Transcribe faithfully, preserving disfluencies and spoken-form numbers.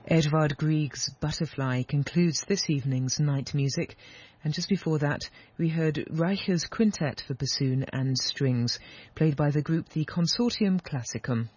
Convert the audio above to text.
Edvard Grieg's Butterfly concludes this evening's night music, and just before that we heard Reicher's Quintet for bassoon and strings, played by the group the Consortium Classicum.